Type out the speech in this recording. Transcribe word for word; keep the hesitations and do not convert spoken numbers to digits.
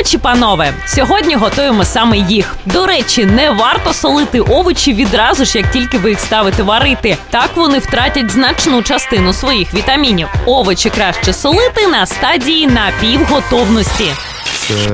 речі, панове, сьогодні готуємо саме їх. До речі, не варто солити овочі відразу ж, як тільки ви їх ставите варити. Так вони втратять значну частину своїх вітамінів. Овочі краще солити на стадії напівготовності. Це